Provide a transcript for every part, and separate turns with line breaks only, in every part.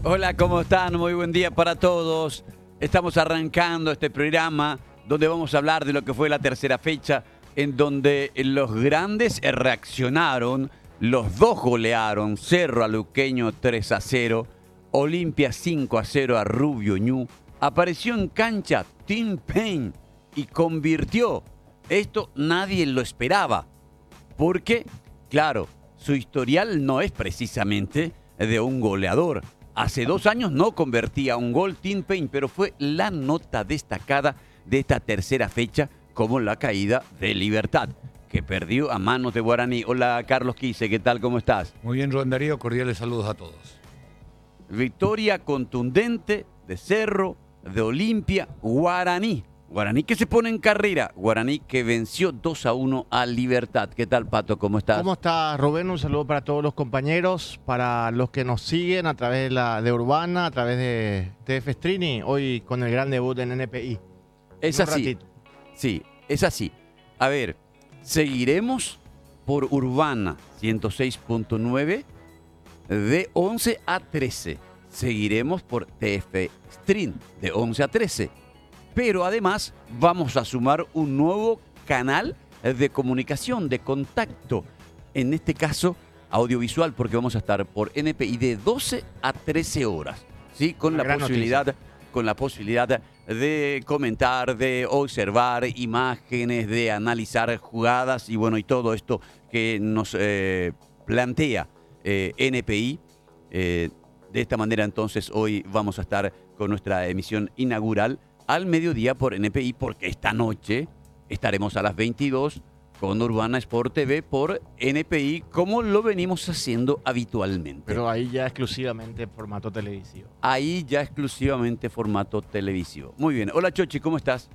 Hola, ¿cómo están? Muy buen día para todos. Estamos arrancando este programa donde vamos a hablar de lo que fue la tercera fecha, en donde los grandes reaccionaron, los dos golearon, Cerro a Luqueño 3-0, Olimpia 5-0 a Rubio Ñu, apareció en cancha Tim Payne y convirtió. Esto nadie lo esperaba, porque, claro, su historial no es precisamente de un goleador. Hace 2 años no convertía un gol Tim Payne, pero fue la nota destacada de esta tercera fecha, como la caída de Libertad, que perdió a manos de Guaraní. Hola, Carlos Quise, ¿qué tal? ¿Cómo estás?
Muy bien, Rubén Darío, cordiales saludos a todos.
Victoria contundente de Cerro, de Olimpia, Guaraní. Guaraní que se pone en carrera. Guaraní que venció 2-1 a Libertad. ¿Qué tal, Pato? ¿Cómo estás?
¿Cómo estás, Rubén? Un saludo para todos los compañeros, para los que nos siguen a través de Urbana, a través de TF Streaming, hoy con el gran debut en NPI.
Es así. Sí, es así. A ver, seguiremos por Urbana 106.9 de 11 a 13. Seguiremos por TF Stream de 11 a 13. Pero además vamos a sumar un nuevo canal de comunicación, de contacto. En este caso, audiovisual, porque vamos a estar por NPI de 12 a 13 horas. ¿Sí? Con la posibilidad de comentar, de observar imágenes, de analizar jugadas y bueno, y todo esto que nos plantea NPI. De esta manera, entonces, hoy vamos a estar con nuestra emisión inaugural al mediodía por NPI, porque esta noche estaremos a las 22 con Urbana Sport TV por NPI, como lo venimos haciendo habitualmente.
Pero ahí ya exclusivamente formato televisivo.
Ahí ya exclusivamente formato televisivo. Muy bien. Hola, Chochi, ¿cómo estás?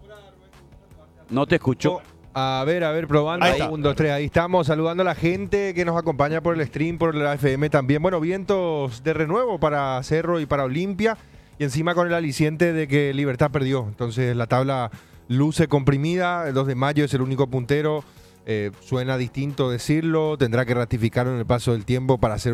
No te escucho.
A ver, probando.
Ahí está.
1, 2, 3, ahí estamos, saludando a la gente que nos acompaña por el stream, por la FM también. Bueno, vientos de renuevo para Cerro y para Olimpia. Y encima con el aliciente de que Libertad perdió. Entonces la tabla luce comprimida. El 2 de mayo es el único puntero. Suena distinto decirlo. Tendrá que ratificarlo en el paso del tiempo para ser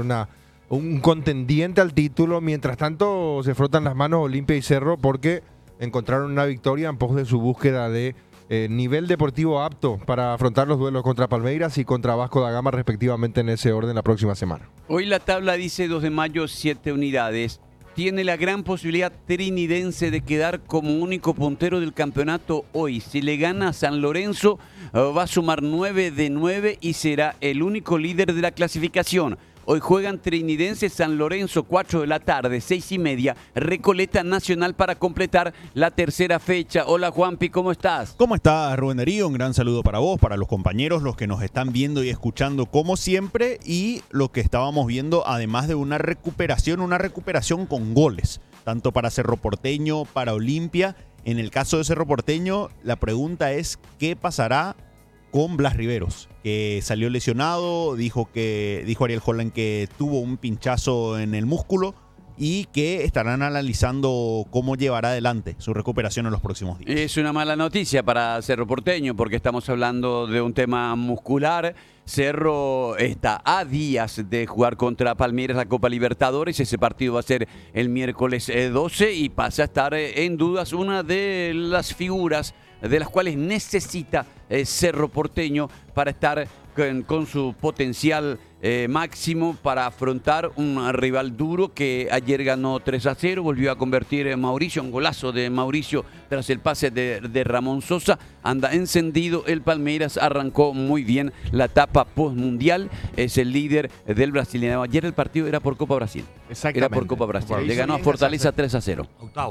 un contendiente al título. Mientras tanto se frotan las manos Olimpia y Cerro porque encontraron una victoria en pos de su búsqueda de nivel deportivo apto para afrontar los duelos contra Palmeiras y contra Vasco da Gama respectivamente en ese orden la próxima semana.
Hoy la tabla dice 2 de mayo, 7 unidades. Tiene la gran posibilidad trinidense de quedar como único puntero del campeonato hoy. Si le gana a San Lorenzo, va a sumar 9 de 9 y será el único líder de la clasificación. Hoy juegan Trinidense San Lorenzo, 4 de la tarde, 6:30, Recoleta Nacional para completar la tercera fecha. Hola, Juanpi, ¿cómo estás?
¿Cómo estás, Rubén Darío? Un gran saludo para vos, para los compañeros, los que nos están viendo y escuchando como siempre, y lo que estábamos viendo, además de una recuperación con goles, tanto para Cerro Porteño, para Olimpia. En el caso de Cerro Porteño, la pregunta es, ¿qué pasará con Blas Riveros, que salió lesionado? Dijo Ariel Holland que tuvo un pinchazo en el músculo y que estarán analizando cómo llevará adelante su recuperación en los próximos días.
Es una mala noticia para Cerro Porteño porque estamos hablando de un tema muscular. Cerro está a días de jugar contra Palmeiras la Copa Libertadores. Ese partido va a ser el miércoles 12 y pasa a estar en dudas una de las figuras de las cuales necesita Cerro Porteño para estar con su potencial máximo para afrontar un rival duro que ayer ganó 3-0, volvió a convertir Mauricio, un golazo de Mauricio tras el pase de Ramón Sosa. Anda encendido el Palmeiras, arrancó muy bien la etapa postmundial, es el líder del brasileño. Ayer el partido era por Copa Brasil.
Exactamente.
Era por Copa Brasil. Le ganó a Fortaleza 3-0.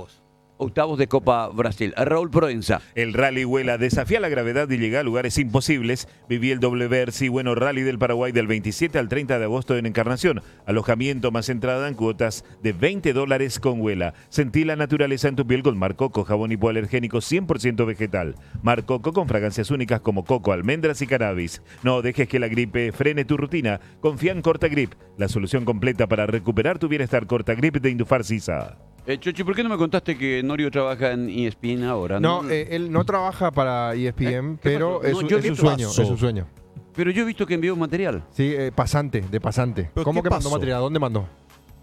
Octavos de Copa Brasil. Raúl Proenza.
El Rally Huela desafía la gravedad y llega a lugares imposibles. Viví el WRC Bueno Rally del Paraguay del 27 al 30 de agosto en Encarnación. Alojamiento más entrada en cuotas de $20 con Huela. Sentí la naturaleza en tu piel con Mar Coco, jabón hipoalergénico 100% vegetal. Mar Coco con fragancias únicas como coco, almendras y cannabis. No dejes que la gripe frene tu rutina. Confía en Cortagrip, la solución completa para recuperar tu bienestar. Cortagrip de Indufar Sisa.
Chochi, ¿por qué no me contaste que Norio trabaja en ESPN ahora?
No, él no trabaja para ESPN, pero
pasó?
es su sueño.
Pero yo he visto que envió material.
Sí, de pasante. ¿Cómo que mandó material? ¿A dónde mandó?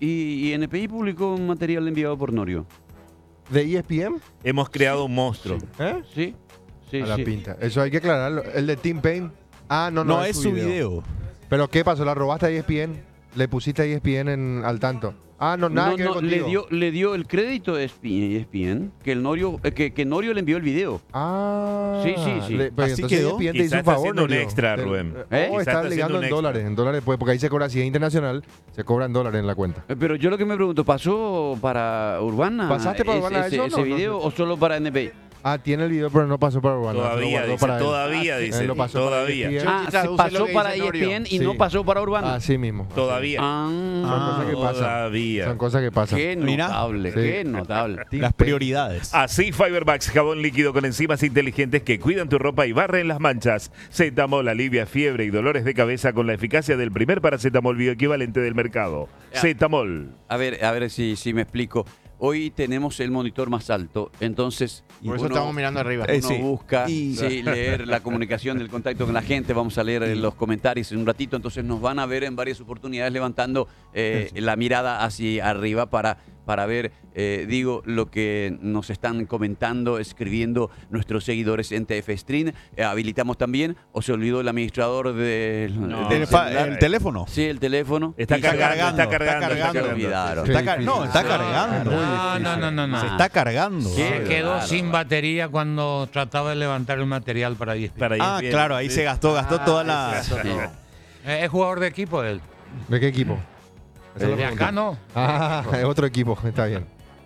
Y NPI publicó un material enviado por Norio.
¿De ESPN?
Hemos creado un monstruo.
¿Eh?
Sí, sí,
A la
sí.
pinta. Eso hay que aclararlo. El de Tim Payne. Ah, no,
No, es su video.
¿Pero qué pasó? ¿La robaste a ESPN? ¿Le pusiste a ESPN al tanto? Ah, no, nada que ver contigo.
le dio el crédito a ESPN que el Norio, que Norio le envió el video.
Ah.
Sí, sí, sí.
Pues
Así
entonces
quedó.
ESPN te
Quizá
hizo un
está
favor,
haciendo un
Norio.
extra, Rubén.
¿Eh?
Quizá
Está
está
ligando
haciendo
en
un
dólares. En dólares, pues, porque ahí se cobra, si es internacional, se cobran dólares en la cuenta.
Pero yo lo que me pregunto, ¿pasó para Urbana?
¿Pasaste para Urbana
ese,
eso?
ese
No,
video
no.
o solo para NPI?
Ah, tiene el video, pero no pasó para Urbana.
Todavía,
lo guardó
dice,
para él.
todavía, dice,
Lo pasó para
todavía.
ESPN.
Ah, se
traduce
pasó
lo que
para
dice Norio.
ESPN y
Sí.
no pasó para Urbana.
Así mismo.
Todavía.
Son
Ah,
cosas que pasan.
Todavía.
Son cosas que pasan.
qué
Mira.
notable,
Sí.
qué notable.
Las prioridades.
Así Fiberbax, jabón líquido con enzimas inteligentes que cuidan tu ropa y barren las manchas. Cetamol alivia fiebre y dolores de cabeza con la eficacia del primer paracetamol bioequivalente del mercado.
Ya.
Cetamol.
A ver si me explico. Hoy tenemos el monitor más alto, entonces
Por eso
uno-
estamos mirando arriba.
Uno
sí.
busca
Y-
leer la comunicación del contacto con la gente, vamos a leer los comentarios en un ratito, entonces nos van a ver en varias oportunidades levantando la mirada hacia arriba para ver, lo que nos están comentando, escribiendo nuestros seguidores en TF Stream. Habilitamos también, o se olvidó el administrador del celular.
¿El teléfono?
Sí, el teléfono.
Está
Y
cargando, está
está
cargando.
cargando.
Se olvidaron.
Qué
No,
difícil.
está cargando.
No.
Se está cargando.
¿Qué?
Se quedó
Claro.
sin batería cuando trataba de levantar el material para ESPN.
Para
Ah,
ESPN.
claro, ahí se gastó toda la...
Sí.
Es jugador de equipo él.
¿De qué equipo? Esa es la
De
pregunta.
acá no.
Ah, es otro equipo. Está bien.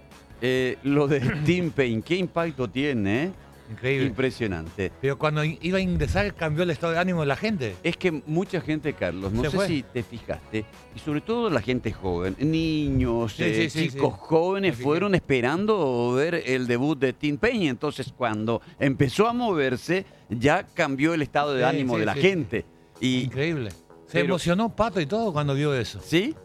Lo de Tim Payne, ¿qué impacto tiene?
Increíble.
Impresionante.
Pero cuando iba a ingresar cambió el estado de ánimo de la gente.
Es que mucha gente, Carlos, no
Se
sé
fue.
si te fijaste, y sobre todo la gente joven, niños,
Sí,
chicos
sí.
jóvenes,
Me fijé.
fueron esperando ver el debut de Tim Payne. Entonces, cuando empezó a moverse, ya cambió el estado de
Sí,
ánimo
sí,
de la
sí.
gente. Y,
Increíble. Se
pero-
emocionó Pato y todo cuando vio eso.
¿sí?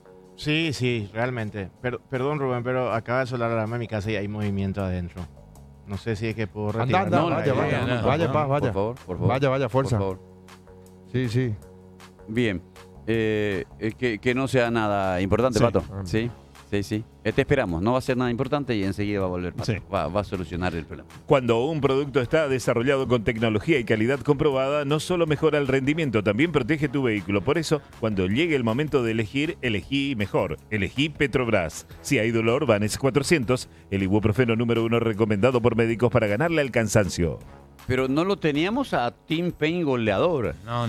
Sí, realmente. Perdón, Rubén, pero acaba de sonar la alarma en mi casa y hay movimiento adentro. No sé si es que puedo
Anda,
retirar.
anda, vaya, vaya.
no,
Vaya,
no,
paz, vaya.
Por favor, por favor.
Vaya, fuerza.
Por favor.
Sí, sí.
Bien. Que no sea nada importante,
Sí.
Pato. Sí. Te esperamos. No va a ser nada importante y enseguida va a volver, Pato.
Sí.
Va a solucionar el problema.
Cuando un producto está desarrollado con tecnología y calidad comprobada, no solo mejora el rendimiento, también protege tu vehículo. Por eso, cuando llegue el momento de elegir, elegí mejor. Elegí Petrobras. Si hay dolor, Vanes 400, el ibuprofeno número 1 recomendado por médicos para ganarle al cansancio.
Pero no lo teníamos a Tim Payne goleador.
No.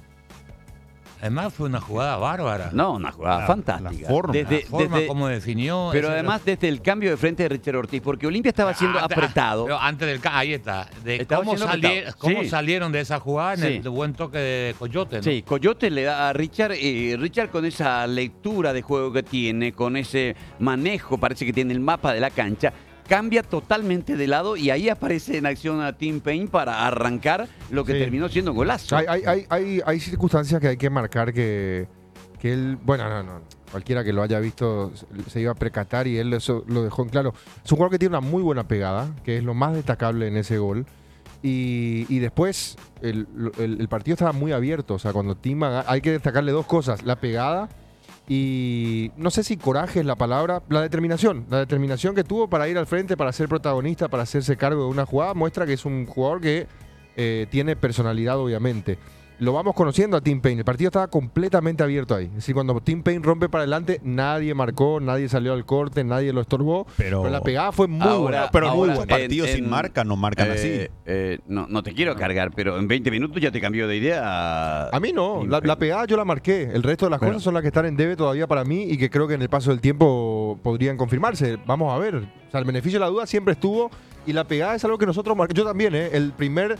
Además fue una jugada bárbara.
No, una jugada
La-
fantástica.
la forma.
Desde-
La forma
desde-
como definió.
pero
ese-
además desde el cambio de frente de Richard Ortiz, porque Olimpia estaba siendo
Antes-
apretado.
pero antes del ahí está. De
Estaba
cómo,
siendo apretado.
cómo
Sí.
salieron de esa jugada en
Sí.
el buen toque de Coyote. ¿no?
Sí, Coyote le da a Richard y Richard con esa lectura de juego que tiene, con ese manejo, parece que tiene el mapa de la cancha, cambia totalmente de lado y ahí aparece en acción a Tim Payne para arrancar lo que
Sí.
terminó siendo un golazo.
Hay circunstancias que hay que marcar que él, bueno, no, cualquiera que lo haya visto se iba a percatar y él eso lo dejó en claro. Es un jugador que tiene una muy buena pegada, que es lo más destacable en ese gol. Y después el partido estaba muy abierto, o sea, cuando Tim hay que destacarle dos cosas, la pegada y no sé si coraje es la palabra, la determinación que tuvo para ir al frente, para ser protagonista, para hacerse cargo de una jugada, muestra que es un jugador que tiene personalidad obviamente. Lo vamos conociendo a Tim Payne. El partido estaba completamente abierto ahí. Es decir, cuando Tim Payne rompe para adelante, nadie marcó, nadie salió al corte, nadie lo estorbó. Pero la pegada fue muy buena.
Pero
ahora,
muchos partidos sin marca no marcan así.
No te quiero cargar, pero en 20 minutos ya te cambió de idea.
A mí no,
Tim
la
Payne.
pegada yo la marqué. El resto de las cosas son las que están en debe todavía para mí y que creo que en el paso del tiempo podrían confirmarse. Vamos a ver. O sea, el beneficio de la duda siempre estuvo y la pegada es algo que nosotros marcamos. Yo también, el primer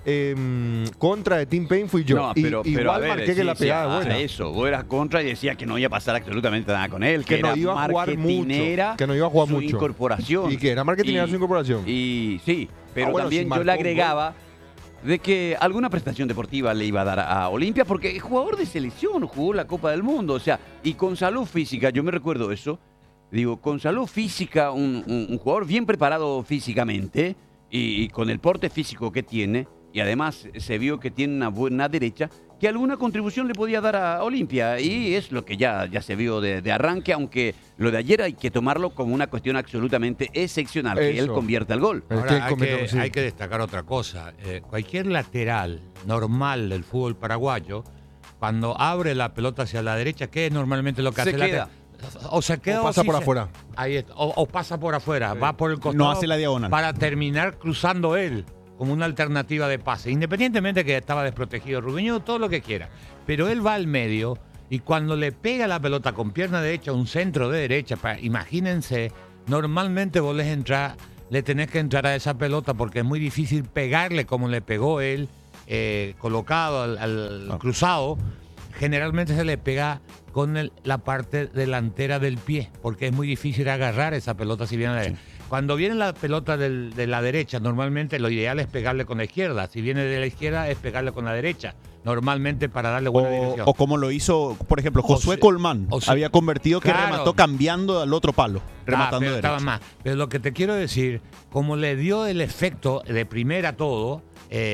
contra de Tim Payne fui yo.
No,
Y
pero
igual
a ver,
marqué que
sí,
la
sí,
pegada es buena.
Eso, vos eras contra y decías que no iba a pasar absolutamente nada con él,
Que no
era
iba a jugar mucho,
marketinera
que no iba a jugar
su
mucho.
incorporación.
Y que era marketing
Y-
su incorporación.
Y sí, pero
bueno,
también
si
yo
marcó
le
un gol.
agregaba de que alguna prestación deportiva le iba a dar a Olimpia, porque es jugador de selección, jugó la Copa del Mundo, o sea, y con salud física, yo me recuerdo eso, digo, con salud física, un jugador bien preparado físicamente y con el porte físico que tiene, y además se vio que tiene una buena derecha, que alguna contribución le podía dar a Olimpia. Y es lo que ya se vio de arranque, aunque lo de ayer hay que tomarlo como una cuestión absolutamente excepcional, que él
Eso.
convierta el gol.
Ahora, hay que destacar otra cosa. Cualquier lateral normal del fútbol paraguayo, cuando abre la pelota hacia la derecha, ¿qué es normalmente lo que hace?
Se queda.
O se queda
O pasa
sí
por
se-
afuera.
Ahí está. O pasa por afuera, va por el costado.
No hace la diagonal.
Para terminar cruzando él, como una alternativa de pase. Independientemente que estaba desprotegido Rubiño, todo lo que quiera. Pero él va al medio y cuando le pega la pelota con pierna derecha, un centro de derecha, imagínense, normalmente vos le tenés que entrar a esa pelota porque es muy difícil pegarle como le pegó él, colocado al cruzado. Generalmente se le pega con la parte delantera del pie, porque es muy difícil agarrar esa pelota si viene a la derecha. Cuando viene la pelota de la derecha, normalmente lo ideal es pegarle con la izquierda. Si viene de la izquierda, es pegarle con la derecha. Normalmente para darle buena dirección.
O como lo hizo, por ejemplo, Josué
O
Colmán.
o si-
había convertido que
Claro.
remató cambiando al otro palo, rematando
pero estaba
derecho.
más. Pero lo que te quiero decir, como le dio el efecto de primera todo,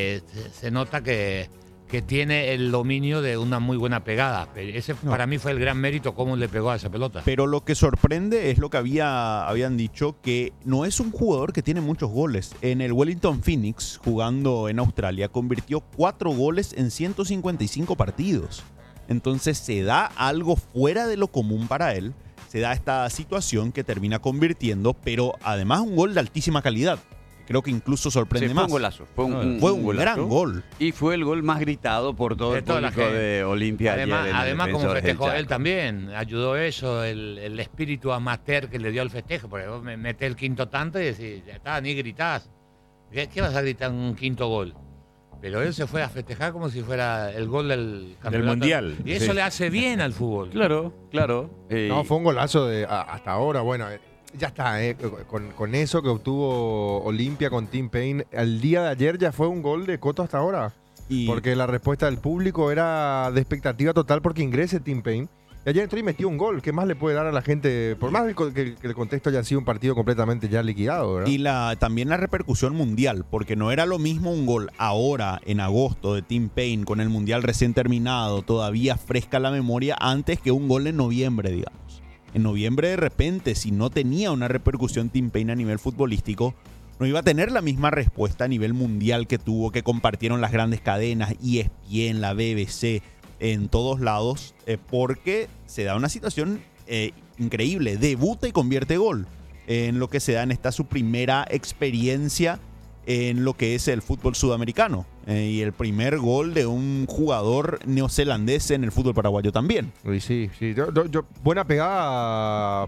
se nota que tiene el dominio de una muy buena pegada. Ese para mí fue el gran mérito, cómo le pegó a esa pelota.
Pero lo que sorprende es lo que habían dicho, que no es un jugador que tiene muchos goles. En el Wellington Phoenix, jugando en Australia, convirtió 4 goles en 155 partidos. Entonces se da algo fuera de lo común para él. Se da esta situación que termina convirtiendo, pero además un gol de altísima calidad. Creo que incluso sorprende
Sí, fue
más.
un golazo. Fue un golazo.
gran gol.
Y fue el gol más gritado por todo
De
el
toda la
público
gente.
de Olimpia.
Además,
ayer en el
además como
Defensores del
festejó él
Chaco.
también, ayudó eso, el espíritu amateur que le dio al festejo, porque vos me metés el quinto tanto y decís, ya está, ni gritás. ¿Qué vas a gritar en un quinto gol? Pero él se fue a festejar como si fuera el gol del campeonato.
Mundial.
Y eso
Sí.
le hace bien al fútbol.
Claro.
No, fue un golazo hasta ahora. Bueno, ya está, con eso que obtuvo Olimpia con Tim Payne, el día de ayer ya fue un gol de Coto hasta ahora.
Y
Porque la respuesta del público era de expectativa total porque ingrese Tim Payne. Y ayer entró y metió un gol. ¿Qué más le puede dar a la gente? Por más que el contexto haya sido un partido completamente ya liquidado, ¿verdad?
Y también la repercusión mundial, porque no era lo mismo un gol ahora, en agosto, de Tim Payne, con el mundial recién terminado, todavía fresca la memoria, antes que un gol en noviembre, digamos. En noviembre, de repente, si no tenía una repercusión Tim Payne a nivel futbolístico, no iba a tener la misma respuesta a nivel mundial que tuvo, que compartieron las grandes cadenas, ESPN, la BBC, en todos lados, porque se da una situación increíble. Debuta y convierte gol en lo que se da en esta su primera experiencia en lo que es el fútbol sudamericano. Y el primer gol de un jugador neozelandés en el fútbol paraguayo también.
Y sí. Buena pegada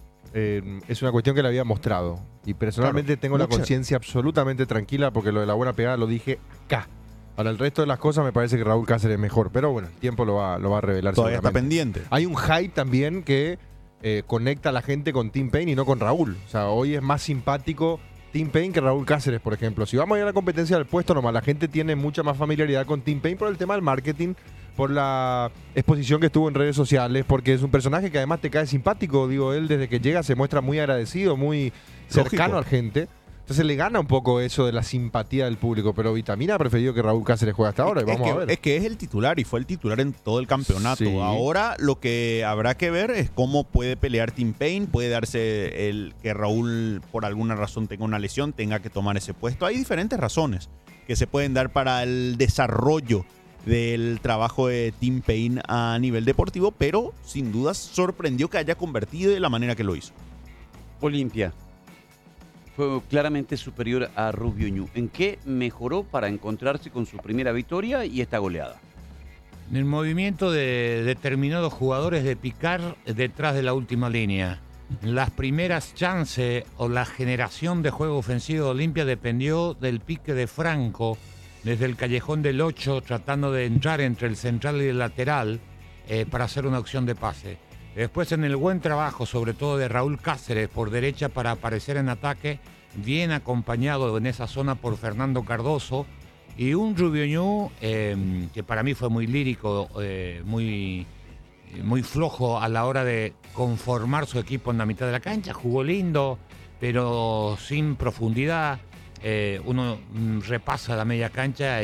es una cuestión que le había mostrado. Y personalmente tengo la
mucha.
conciencia absolutamente tranquila porque lo de la buena pegada lo dije acá. Para el resto de las cosas me parece que Raúl Cáceres es mejor. Pero bueno, el tiempo lo va a revelar.
Todavía está
seguramente.
pendiente.
Hay un hype también que conecta a la gente con Tim Payne y no con Raúl. O sea, hoy es más simpático Tim Payne que Raúl Cáceres, por ejemplo. Si vamos a ir a la competencia del puesto nomás, la gente tiene mucha más familiaridad con Tim Payne por el tema del marketing, por la exposición que estuvo en redes sociales, porque es un personaje que además te cae simpático. Digo, él desde que llega se muestra muy agradecido, muy cercano a la gente. Entonces le gana un poco eso de la simpatía del público, pero Vitamina ha preferido que Raúl Cáceres juegue hasta ahora y vamos a ver.
Es que es el titular y fue el titular en todo el campeonato.
Sí.
Ahora lo que habrá que ver es cómo puede pelear Tim Payne. Puede darse el que Raúl por alguna razón tenga una lesión, tenga que tomar ese puesto. Hay diferentes razones que se pueden dar para el desarrollo del trabajo de Tim Payne a nivel deportivo, pero sin dudas sorprendió que haya convertido de la manera que lo hizo.
Olimpia fue claramente superior a Rubio Ñu. ¿En qué mejoró para encontrarse con su primera victoria y esta goleada?
En el movimiento de determinados jugadores de picar detrás de la última línea. Las primeras chances o la generación de juego ofensivo de Olimpia dependió del pique de Franco desde el callejón del 8, tratando de entrar entre el central y el lateral para hacer una opción de pase. Después, en el buen trabajo, sobre todo de Raúl Cáceres por derecha para aparecer en ataque, bien acompañado en esa zona por Fernando Cardoso, y un Rubio Ñu que para mí fue muy lírico, muy flojo a la hora de conformar su equipo en la mitad de la cancha. Jugó lindo, pero sin profundidad. Uno repasa la media cancha y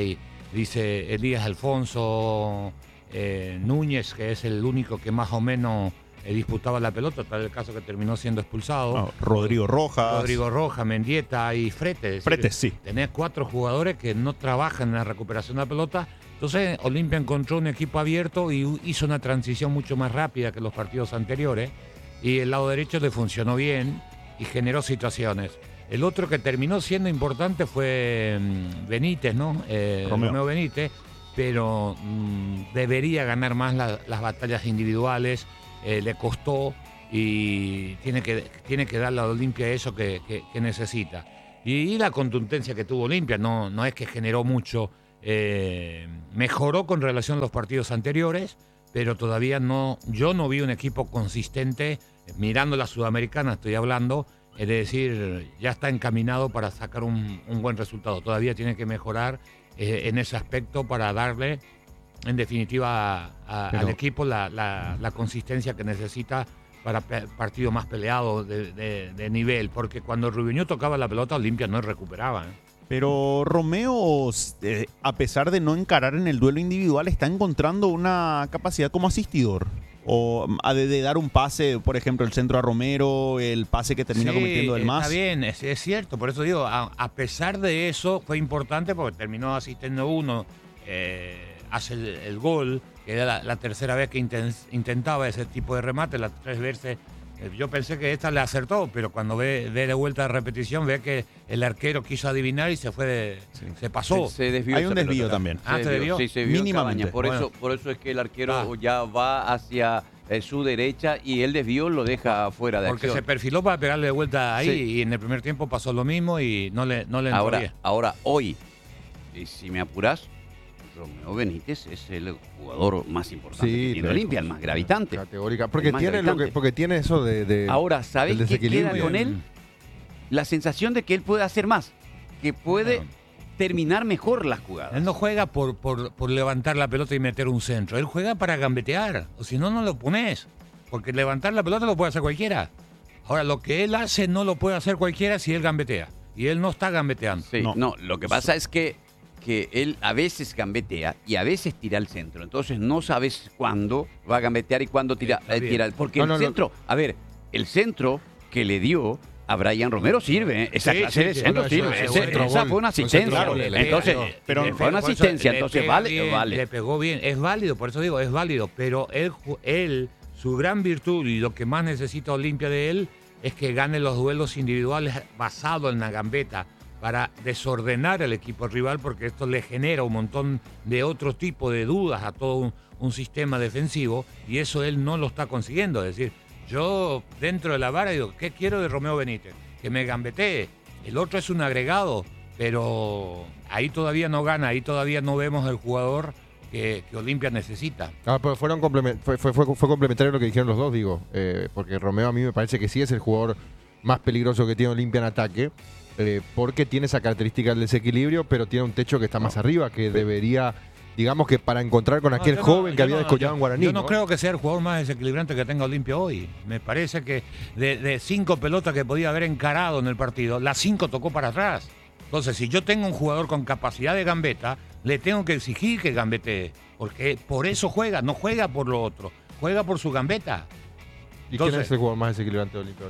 dice Elías Alfonso, Núñez, que es el único que más o menos disputaba la pelota, tal el caso que terminó siendo expulsado.
Rodrigo Rojas,
Mendieta y Fretes.
Fretes, sí.
Tenés 4 jugadores que no trabajan en la recuperación de la pelota. Entonces Olimpia encontró un equipo abierto y hizo una transición mucho más rápida que los partidos anteriores. Y el lado derecho le funcionó bien y generó situaciones. El otro que terminó siendo importante fue Benítez, ¿no? Romeo Benítez, pero debería ganar más las batallas individuales. Le costó y tiene que darle a Olimpia eso que necesita. Y la contundencia que tuvo Olimpia, no es que generó mucho, mejoró con relación a los partidos anteriores, pero todavía yo no vi un equipo consistente, mirando la Sudamericana estoy hablando, es decir, ya está encaminado para sacar un buen resultado. Todavía tiene que mejorar en ese aspecto para darle, en definitiva, al equipo la consistencia que necesita para partido más peleado de nivel, porque cuando Rubiño tocaba la pelota, Olimpia no recuperaba.
Pero Romeo, a pesar de no encarar en el duelo individual, está encontrando una capacidad como asistidor. O de dar un pase, por ejemplo, el centro a Romero, el pase que termina cometiendo el más.
Está bien, es cierto. Por eso digo, a pesar de eso, fue importante porque terminó asistiendo uno, hace el gol, que era la tercera vez que intentaba ese tipo de remate, las 3 veces. Yo pensé que esta le acertó, pero cuando ve de vuelta de repetición, ve que el arquero quiso adivinar y se pasó.
Se desvió.
Hay un desvío también.
¿Se desvió?
Sí, se desvió
mínimamente.
Por eso es que el arquero ya va hacia su derecha y el desvío lo deja fuera de
Porque
acción.
se perfiló para pegarle de vuelta ahí y en el primer tiempo pasó lo mismo y no le entró bien.
Ahora, hoy, si me apurás, Romeo Benítez es el jugador más importante que tiene Olimpia, el más gravitante.
Categórica. Porque tiene eso de
ahora, ¿sabés qué queda con él? La sensación de que él puede hacer más, que puede terminar mejor las jugadas.
Él no juega por levantar la pelota y meter un centro. Él juega para gambetear. O si no, no lo pones. Porque levantar la pelota lo puede hacer cualquiera. Ahora, lo que él hace no lo puede hacer cualquiera si él gambetea. Y él no está gambeteando.
Sí, no, lo que pasa es que él a veces gambetea y a veces tira al centro. Entonces no sabes cuándo va a gambetear y cuándo tira. Porque el centro, el centro que le dio a Brian Romero sirve, ¿eh? Esa clase de centro sirve. Esa fue una asistencia. Entonces, fue una asistencia, entonces vale.
Le pegó bien, es válido, por eso digo, es válido. Pero él, su gran virtud y lo que más necesita Olimpia de él es que gane los duelos individuales basado en la gambeta, para desordenar al equipo rival, porque esto le genera un montón de otro tipo de dudas a todo un sistema defensivo, y eso él no lo está consiguiendo. Es decir, yo dentro de la vara digo, ¿qué quiero de Romeo Benítez? Que me gambetee. El otro es un agregado, pero ahí todavía no gana, ahí todavía no vemos el jugador que Olimpia necesita.
Pues fue complementario lo que dijeron los dos, digo, porque Romeo a mí me parece que sí es el jugador más peligroso que tiene Olimpia en ataque. Porque tiene esa característica del desequilibrio, pero tiene un techo que está más arriba, que debería, digamos que para encontrar con aquel joven que había descollado en Guaraní.
Yo no creo que sea el jugador más desequilibrante que tenga Olimpia hoy. Me parece que de 5 pelotas que podía haber encarado en el partido, las 5 tocó para atrás. Entonces, si yo tengo un jugador con capacidad de gambeta, le tengo que exigir que gambetee, porque por eso juega, no juega por lo otro, juega por su gambeta.
¿Y quién es el jugador más desequilibrante de Olimpia hoy?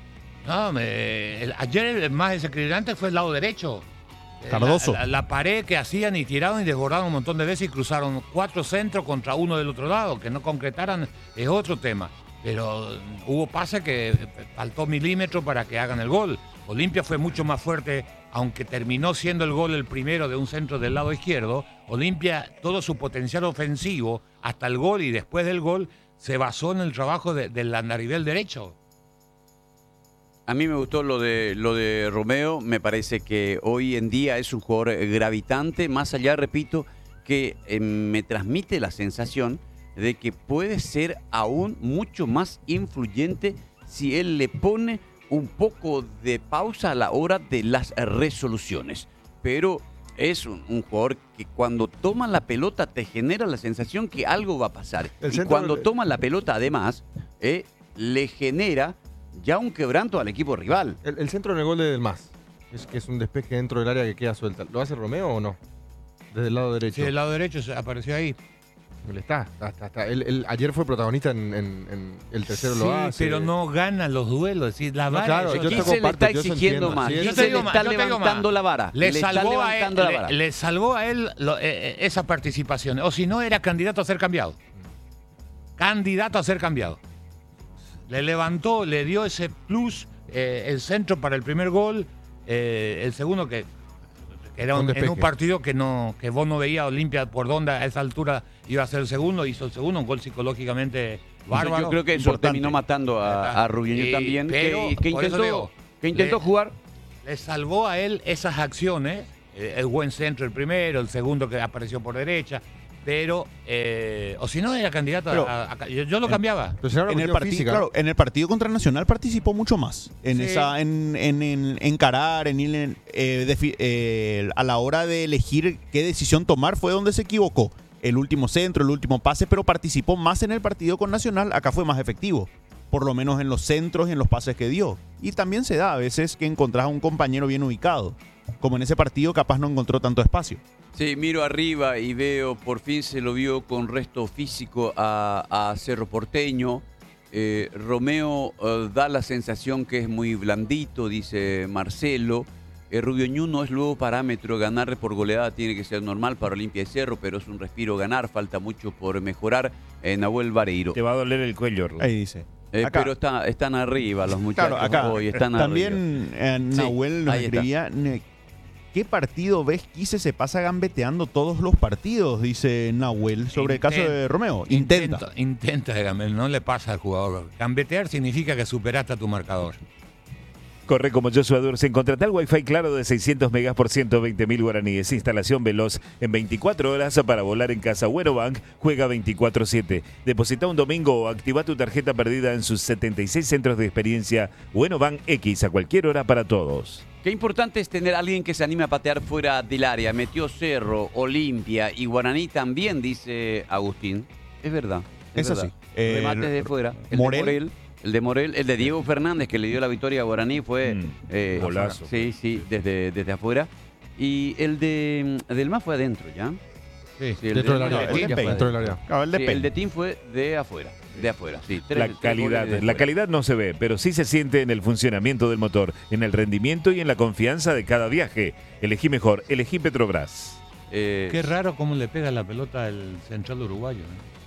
No, ayer el más desequilibrante fue el lado derecho.
Cardoso.
La pared que hacían y tiraron y desbordaron un montón de veces y cruzaron 4 centros contra uno del otro lado. Que no concretaran es otro tema. Pero hubo pases que faltó milímetros para que hagan el gol. Olimpia fue mucho más fuerte, aunque terminó siendo el gol el primero de un centro del lado izquierdo. Olimpia, todo su potencial ofensivo, hasta el gol y después del gol, se basó en el trabajo del andarivel derecho.
A mí me gustó lo de Romeo, me parece que hoy en día es un jugador gravitante, más allá, repito, que me transmite la sensación de que puede ser aún mucho más influyente si él le pone un poco de pausa a la hora de las resoluciones. Pero es un jugador que cuando toma la pelota te genera la sensación que algo va a pasar. Y cuando toma la pelota además, le genera ya un quebranto al equipo rival.
El centro en el gol de Del Mas, que es un despeje dentro del área que queda suelta. ¿Lo hace Romeo o no? Desde el lado derecho.
Sí, del lado derecho apareció ahí.
Él está. Él ayer fue protagonista en el tercero
Sí,
lo hace.
pero no gana los duelos. Es decir, la vara,
claro, yo
¿Quién
te
se le
comparto,
está
yo eso
exigiendo
entiendo.
más?
Sí,
¿Quién
yo
se
te
le
digo más,
está
yo te digo
levantando
más.
la vara?
Le
está
salvó
levantando la vara.
le salvó a él esa participación. O si no, era candidato a ser cambiado. Candidato a ser cambiado. Le levantó, le dio ese plus, el centro para el primer gol, el segundo que era
Un
en
despeje.
un partido que vos no veías a Olimpia por dónde a esa altura iba a ser el segundo, hizo el segundo, un gol psicológicamente bárbaro.
Yo creo que eso
Importante.
terminó matando a Rubinho
Y-
también,
pero,
que
por eso
intentó,
digo,
que intentó
le-
jugar.
Le salvó a él esas acciones, el buen centro el primero, el segundo que apareció por derecha, pero, o si no, era candidato
Pero-
yo lo cambiaba.
Pero será una
En el
cuestión
partido,
física.
claro, en el partido contra Nacional participó mucho más en
Sí.
esa, en encarar, a la hora de elegir qué decisión tomar fue donde se equivocó. El último centro, el último pase, pero participó más en el partido con Nacional. Acá fue más efectivo, por lo menos en los centros y en los pases que dio. Y también se da a veces que encontrás a un compañero bien ubicado, como en ese partido capaz no encontró tanto espacio.
Sí, miro arriba y veo, por fin se lo vio con resto físico a Cerro Porteño. Romeo da la sensación que es muy blandito, dice Marcelo. Rubio Ñu no es luego parámetro, ganar por goleada tiene que ser normal para Olimpia y Cerro, pero es un respiro ganar, falta mucho por mejorar. Nahuel Vareiro.
Te va a doler el cuello, Rubén.
Ahí dice. Acá.
Pero están arriba los muchachos
Claro, acá
hoy, están arriba.
también Nahuel nos
ahí está.
escribía, ¿qué partido ves Quise se pasa gambeteando todos los partidos? Dice Nahuel sobre el caso de Romeo.
Intenta, Gamel, no le pasa al jugador. Gambetear significa que superaste a tu marcador.
Corre como Joshua Dursen. Contrata el Wi-Fi claro de 600 megas por 120.000 guaraníes. Instalación veloz en 24 horas para volar en casa. Bank juega 24/7. Deposita un domingo o activa tu tarjeta perdida en sus 76 centros de experiencia. Bank X a cualquier hora para todos.
Qué importante es tener a alguien que se anime a patear fuera del área. Metió Cerro, Olimpia y Guaraní también, dice Agustín. Es verdad.
Es
verdad.
así.
Remates de fuera.
Morel.
El de Morel, el de Diego Fernández, que le dio la victoria a Guaraní, fue
golazo.
Sí, desde afuera. Y el del MAS fue adentro, ¿ya?
Sí.
Sí, el
Dentro del
de-
área.
ya fue
Dentro
adentro.
del área.
Claro, el de
Sí,
Peña.
el de Team fue de afuera, sí.
La calidad no se ve, pero sí se siente en el funcionamiento del motor, en el rendimiento y en la confianza de cada viaje. Elegí mejor, elegí Petrobras.
Qué raro cómo le pega la pelota al central uruguayo.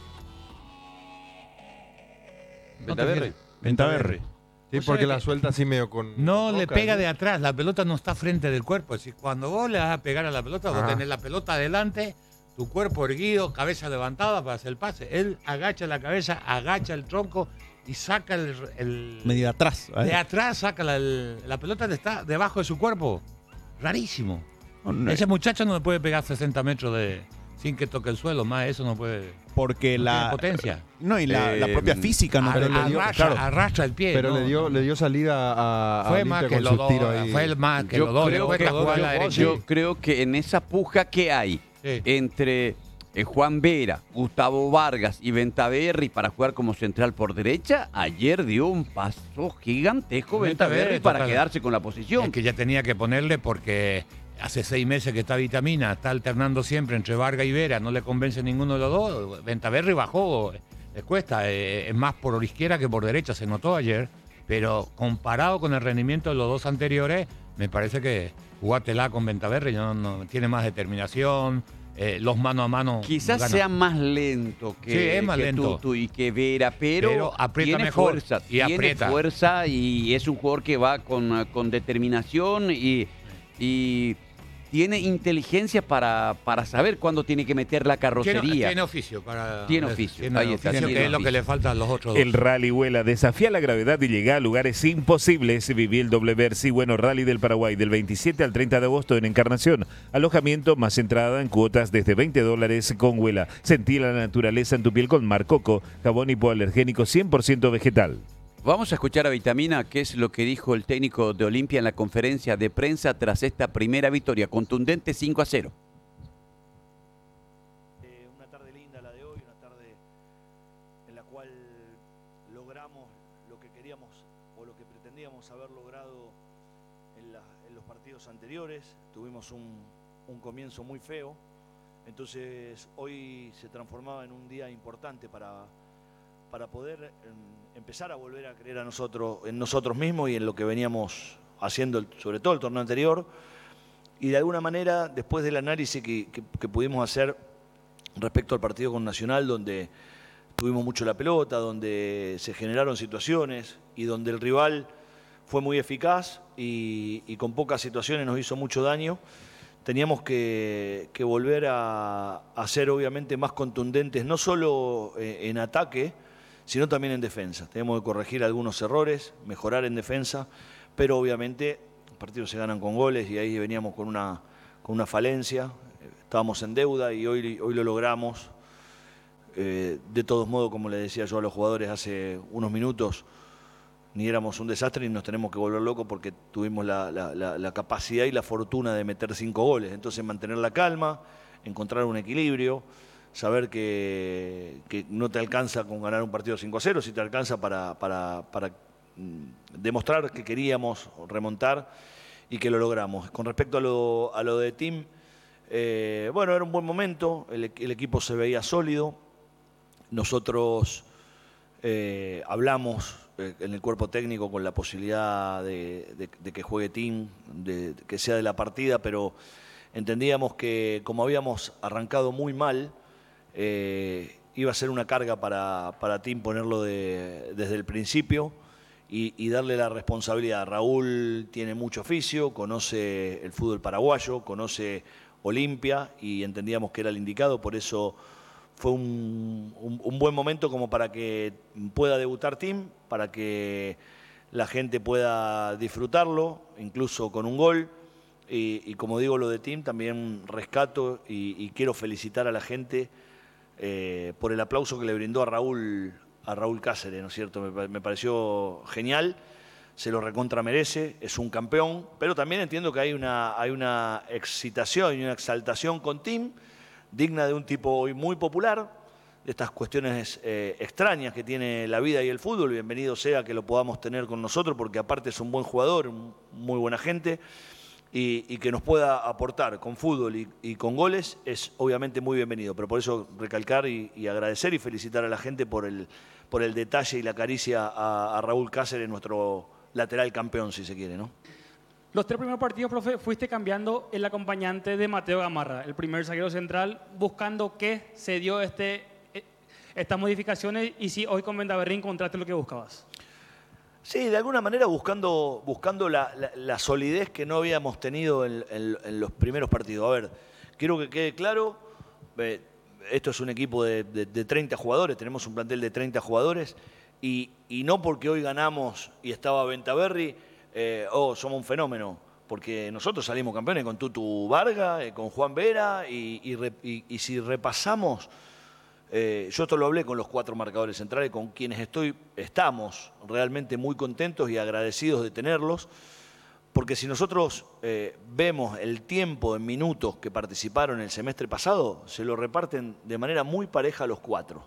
Ventaverri.
Ventaverri.
Sí,
¿Vos
porque
sabés
la
que
suelta así medio con.
No
con
le
boca,
pega
¿no?
de atrás, la pelota no está frente del cuerpo. Es decir, cuando vos le vas a pegar a la pelota, vos
Ajá.
tenés la pelota adelante, tu cuerpo erguido, cabeza levantada para hacer el pase. Él agacha la cabeza, agacha el tronco y saca
Medio atrás.
de atrás, saca la pelota que está debajo de su cuerpo. Rarísimo. Ese muchacho no le puede pegar 60 metros sin que toque el suelo, más eso no puede.
Porque
No
la
tiene potencia.
No, y la propia física no
pero le dio-
Arrastra el pie.
Pero
no,
le dio salida a
Fue
Olimpia
más que
con
los
sus
dos.
tiros ahí.
Fue el más que
Yo
los dos.
creo
Después
que-
que jugó a la derecha.
Yo creo que en esa puja que hay
Sí.
entre Juan Vera, Gustavo Vargas y Ventaverri para jugar como central por derecha, ayer dio un paso gigantesco
Ventaverri,
Ventaverri para
total.
quedarse con la
Es
posición.
que ya tenía que ponerle porque hace 6 meses que está Vitamina, está alternando siempre entre Vargas y Vera, no le convence ninguno de los dos. Ventaverri bajó, le cuesta, es más por izquierda que por derecha, se notó ayer, pero comparado con el rendimiento de los dos anteriores, me parece que jugátela con Ventaverri, no tiene más determinación, los mano a mano.
Quizás
gana.
sea más lento que,
Sí, es más
que
lento.
Tutu y que Vera, pero
aprieta
tiene
mejor
fuerza,
y
tiene
aprieta.
fuerza y es un jugador que va con determinación y tiene inteligencia para saber cuándo tiene que meter la carrocería.
Tiene oficio para.
Tiene oficio, ahí está,
oficio,
tiene
que es lo
oficio.
que le falta a los otros dos.
El Rally Vuela desafía la gravedad y llega a lugares imposibles. Viví el WRC Bueno Rally del Paraguay del 27 al 30 de agosto en Encarnación. Alojamiento más entrada en cuotas desde $20 con Vuela. Sentí la naturaleza en tu piel con Mar Coco, jabón hipoalergénico 100% vegetal.
Vamos a escuchar a Vitamina, qué es lo que dijo el técnico de Olimpia en la conferencia de prensa tras esta primera victoria contundente 5-0.
Una tarde linda la de hoy, una tarde en la cual logramos lo que queríamos o lo que pretendíamos haber logrado en los partidos anteriores. Tuvimos un comienzo muy feo, Entonces hoy se transformaba en un día importante para poder empezar a volver a creer en nosotros mismos y en lo que veníamos haciendo, sobre todo el torneo anterior. Y de alguna manera, después del análisis que pudimos hacer respecto al partido con Nacional, donde tuvimos mucho la pelota, donde se generaron situaciones y donde el rival fue muy eficaz y con pocas situaciones nos hizo mucho daño, teníamos que volver a ser obviamente más contundentes, no solo en ataque, sino también en defensa. Tenemos que corregir algunos errores, mejorar en defensa, pero obviamente los partidos se ganan con goles y ahí veníamos con una falencia, estábamos en deuda y hoy lo logramos. De todos modos, como le decía yo a los jugadores hace unos minutos, ni éramos un desastre ni nos tenemos que volver locos porque tuvimos la capacidad y la fortuna de meter 5 goles. Entonces mantener la calma, encontrar un equilibrio, saber que no te alcanza con ganar un partido 5-0, si te alcanza para demostrar que queríamos remontar y que lo logramos. Con respecto a lo de Team, bueno, era un buen momento, el equipo se veía sólido. Nosotros hablamos en el cuerpo técnico con la posibilidad de que juegue Team, que sea de la partida, pero entendíamos que como habíamos arrancado muy mal, iba a ser una carga para Team ponerlo desde el principio y darle la responsabilidad. Raúl tiene mucho oficio, conoce el fútbol paraguayo, conoce Olimpia y entendíamos que era el indicado, por eso fue un buen momento como para que pueda debutar Team, para que la gente pueda disfrutarlo, incluso con un gol. Y como digo, lo de Team también rescato y quiero felicitar a la gente por el aplauso que le brindó a Raúl Cáceres, ¿no es cierto? Me pareció genial, se lo recontra merece, es un campeón, pero también entiendo que hay una excitación y una exaltación con Team, digna de un tipo hoy muy popular, de estas cuestiones extrañas que tiene la vida y el fútbol. Bienvenido sea que lo podamos tener con nosotros, porque aparte es un buen jugador, muy buena gente, y que nos pueda aportar con fútbol y con goles es obviamente muy bienvenido. Pero por eso recalcar y agradecer y felicitar a la gente por el detalle y la caricia a Raúl Cáceres, nuestro lateral campeón, si se quiere, ¿no?
Los 3 primeros partidos, profe, fuiste cambiando el acompañante de Mateo Gamarra, el primer zaguero central, buscando que se dio estas modificaciones y si hoy con Vendaverri encontraste lo que buscabas.
Sí, de alguna manera buscando la solidez que no habíamos tenido en los primeros partidos. A ver, quiero que quede claro, esto es un equipo de 30 jugadores, tenemos un plantel de 30 jugadores y no porque hoy ganamos y estaba Vendaverri, somos un fenómeno, porque nosotros salimos campeones con Tutu Vargas, con Juan Vera y si repasamos, yo esto lo hablé con los 4 marcadores centrales, con quienes estamos realmente muy contentos y agradecidos de tenerlos, porque si nosotros vemos el tiempo en minutos que participaron el semestre pasado, se lo reparten de manera muy pareja a los 4.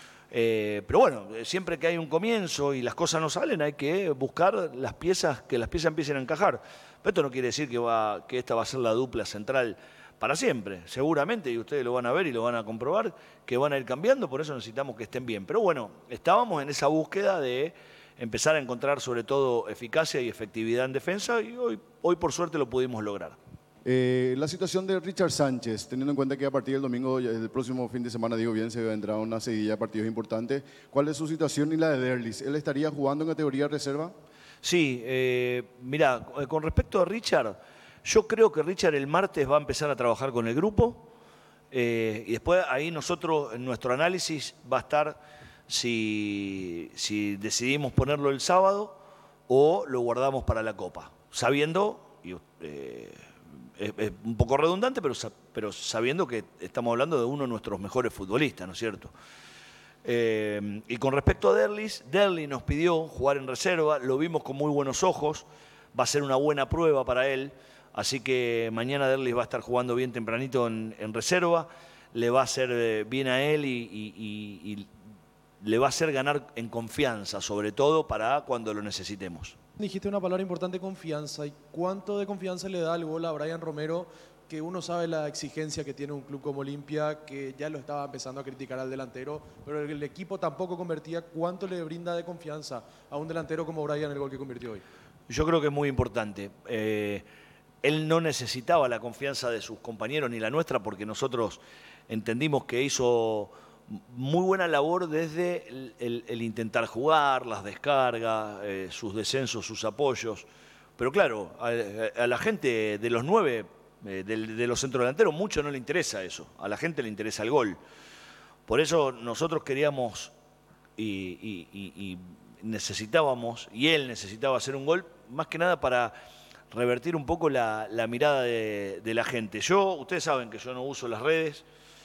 Pero bueno, siempre que hay un comienzo y las cosas no salen, hay que buscar las piezas, que las piezas empiecen a encajar. Pero esto no quiere decir que esta va a ser la dupla central para siempre. Seguramente, y ustedes lo van a ver y lo van a comprobar, que van a ir cambiando, por eso necesitamos que estén bien. Pero bueno, estábamos en esa búsqueda de empezar a encontrar sobre todo eficacia y efectividad en defensa y hoy por suerte lo pudimos lograr.
La situación de Richard Sánchez, teniendo en cuenta que a partir del domingo, el próximo fin de semana, digo bien, se va a entrar una seguidilla de partidos importantes. ¿Cuál es su situación y la de Derlis? ¿Él estaría jugando en categoría reserva?
Sí, mirá, con respecto a Richard, yo creo que Richard el martes va a empezar a trabajar con el grupo y después ahí nosotros, en nuestro análisis, va a estar si decidimos ponerlo el sábado o lo guardamos para la Copa, sabiendo... Es un poco redundante, pero sabiendo que estamos hablando de uno de nuestros mejores futbolistas, ¿no es cierto? Y con respecto a Derlis nos pidió jugar en reserva, lo vimos con muy buenos ojos, va a ser una buena prueba para él, así que mañana Derlis va a estar jugando bien tempranito en reserva, le va a hacer bien a él y le va a hacer ganar en confianza, sobre todo para cuando lo necesitemos.
Dijiste una palabra importante, confianza. ¿Y cuánto de confianza le da el gol a Brian Romero que uno sabe la exigencia que tiene un club como Olimpia, que ya lo estaba empezando a criticar al delantero, pero el equipo tampoco convertía. ¿Cuánto le brinda de confianza a un delantero como Brian el gol que convirtió hoy?
Yo creo que es muy importante. Él no necesitaba la confianza de sus compañeros ni la nuestra, porque nosotros entendimos que hizo muy buena labor desde el intentar jugar, las descargas, sus descensos, sus apoyos. Pero claro, a la gente de los 9, de los centrodelanteros, mucho no le interesa eso. A la gente le interesa el gol. Por eso nosotros queríamos y necesitábamos, y él necesitaba hacer un gol, más que nada para revertir un poco la mirada de la gente. Ustedes saben que yo no uso las redes,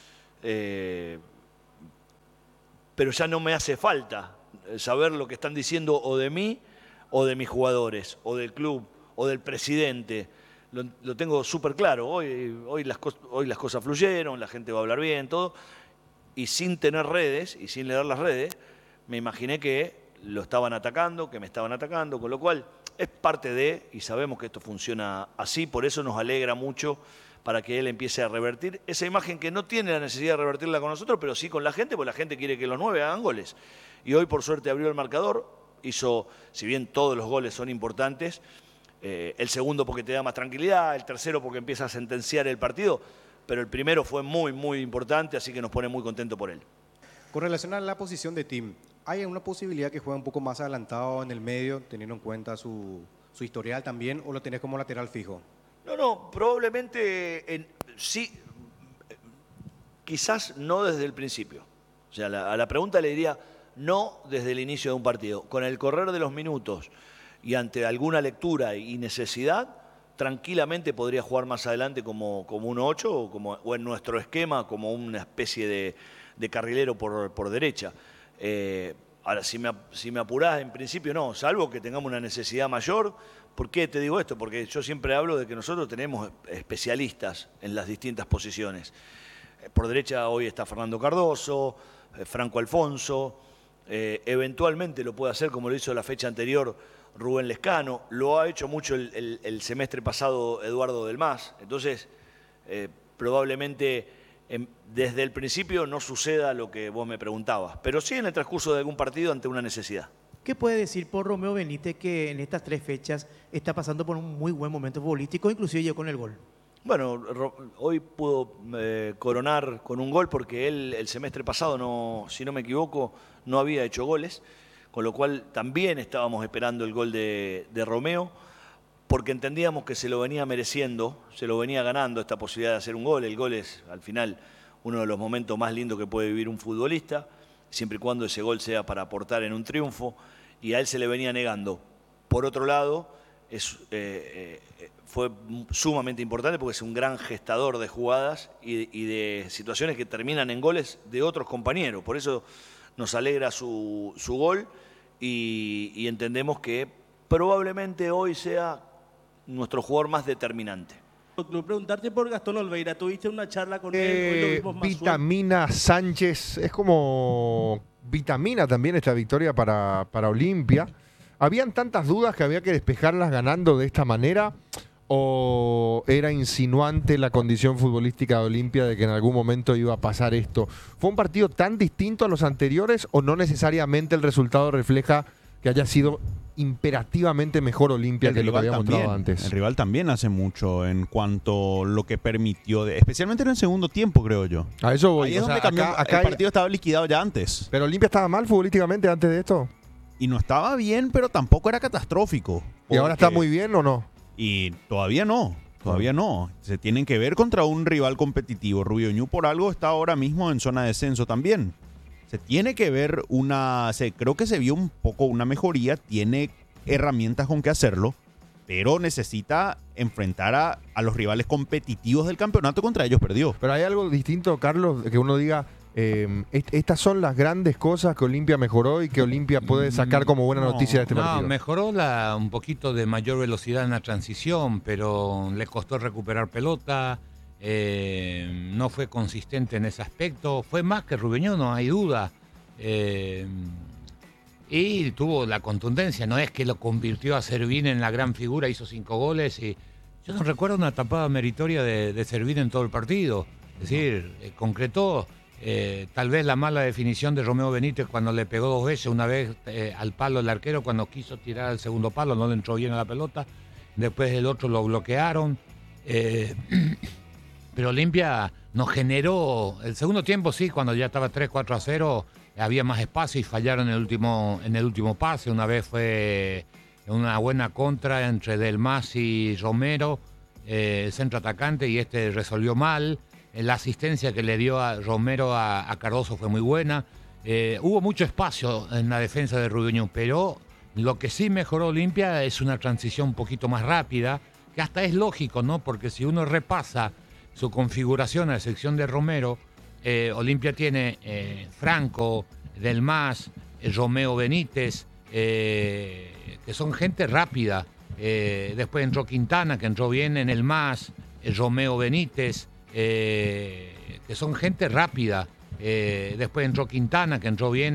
pero ya no me hace falta saber lo que están diciendo o de mí, o de mis jugadores, o del club, o del presidente. Lo tengo súper claro. Hoy las cosas fluyeron, la gente va a hablar bien, todo. Y sin tener redes, y sin leer las redes, me imaginé que lo estaban atacando, que me estaban atacando, con lo cual es parte de, y sabemos que esto funciona así, por eso nos alegra mucho para que él empiece a revertir esa imagen que no tiene la necesidad de revertirla con nosotros, pero sí con la gente, porque la gente quiere que los 9 hagan goles. Y hoy, por suerte, abrió el marcador, hizo, si bien todos los goles son importantes, el segundo porque te da más tranquilidad, el tercero porque empieza a sentenciar el partido, pero el primero fue muy, muy importante, así que nos pone muy contento por él.
Con relación a la posición de Tim, ¿hay alguna posibilidad que juegue un poco más adelantado en el medio, teniendo en cuenta su historial también, o lo tenés como lateral fijo?
No, probablemente sí, quizás no desde el principio. O sea, a la pregunta le diría no desde el inicio de un partido. Con el correr de los minutos y ante alguna lectura y necesidad, tranquilamente podría jugar más adelante como un 8 o en nuestro esquema como una especie de carrilero por derecha. Ahora, si me apurás, en principio no, salvo que tengamos una necesidad mayor. ¿Por qué te digo esto? Porque yo siempre hablo de que nosotros tenemos especialistas en las distintas posiciones. Por derecha hoy está Fernando Cardoso, Franco Alfonso, eventualmente lo puede hacer como lo hizo la fecha anterior Rubén Lescano, lo ha hecho mucho el semestre pasado Eduardo Del Mas. Entonces, probablemente desde el principio no suceda lo que vos me preguntabas, pero sí en el transcurso de algún partido ante una necesidad.
¿Qué puede decir por Romeo Benítez, que en estas 3 fechas está pasando por un muy buen momento futbolístico, inclusive llegó con el gol?
Bueno, hoy pudo coronar con un gol porque él el semestre pasado, no, si no me equivoco, no había hecho goles, con lo cual también estábamos esperando el gol de Romeo, porque entendíamos que se lo venía mereciendo, se lo venía ganando esta posibilidad de hacer un gol. El gol es, al final, uno de los momentos más lindos que puede vivir un futbolista, siempre y cuando ese gol sea para aportar en un triunfo, y a él se le venía negando. Por otro lado, fue sumamente importante porque es un gran gestador de jugadas y de situaciones que terminan en goles de otros compañeros. Por eso nos alegra su gol y entendemos que probablemente hoy sea nuestro jugador más determinante.
Preguntarte por Gastón Olveira, tuviste una charla con él, hoy lo vimos más
Vitamina Sánchez, es como vitamina también esta victoria para Olimpia. ¿Habían tantas dudas que había que despejarlas ganando de esta manera? ¿O era insinuante la condición futbolística de Olimpia de que en algún momento iba a pasar esto? ¿Fue un partido tan distinto a los anteriores o no necesariamente el resultado refleja que haya sido imperativamente mejor Olimpia que lo que había mostrado antes?
El rival también hace mucho en cuanto a lo que permitió, especialmente en el segundo tiempo, creo yo.
A eso voy.
Ahí es donde cambió, el partido estaba liquidado ya antes.
¿Pero Olimpia estaba mal futbolísticamente antes de esto?
Y no estaba bien, pero tampoco era catastrófico.
¿Y ahora está muy bien o no?
Y todavía no. Se tienen que ver contra un rival competitivo. Rubio Ñu por algo está ahora mismo en zona de descenso también. Se tiene que ver creo que se vio un poco una mejoría, tiene herramientas con que hacerlo, pero necesita enfrentar a los rivales competitivos del campeonato, contra ellos perdió.
Pero hay algo distinto, Carlos, que uno diga, estas son las grandes cosas que Olimpia mejoró y que Olimpia puede sacar como buena noticia de este partido.
No, mejoró un poquito de mayor velocidad en la transición, pero le costó recuperar pelota. No fue consistente en ese aspecto, fue más que Rubeñón, no hay duda, y tuvo la contundencia, no es que lo convirtió a Servín en la gran figura, hizo 5 goles, Yo no recuerdo una tapada meritoria de Servini en todo el partido. Es decir, concretó tal vez la mala definición de Romeo Benítez cuando le pegó 2 veces, una vez al palo el arquero cuando quiso tirar al segundo palo, no le entró bien a la pelota, después el otro lo bloquearon, pero Olimpia nos generó, el segundo tiempo sí, cuando ya estaba 3-4-0, había más espacio y fallaron en el último pase, una vez fue una buena contra entre Delmas y Romero, el centro atacante, y resolvió mal. La asistencia que le dio a Romero a Cardoso fue muy buena. Hubo mucho espacio en la defensa de Rubiño, pero lo que sí mejoró Olimpia es una transición un poquito más rápida, que hasta es lógico, ¿no? Porque si uno repasa su configuración a excepción de Romero, Olimpia tiene Franco, Delmas, Romeo Benítez, que son gente rápida. Después entró Quintana, que entró bien en el MAS, Romeo Benítez, que son gente rápida. Después entró Quintana, que entró bien